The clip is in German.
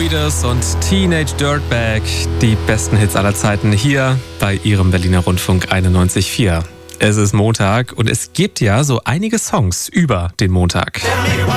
Breeders und Teenage Dirtbag, die besten Hits aller Zeiten hier bei Ihrem Berliner Rundfunk 91.4. Es ist Montag und es gibt ja so einige Songs über den Montag.